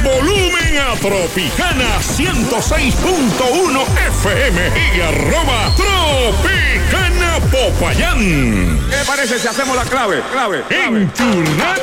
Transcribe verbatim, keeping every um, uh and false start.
volumen a Tropicana ciento seis punto uno F M y arroba Tropicana Popayán. ¿Qué parece si hacemos la clave? Clave. clave. En tu radio.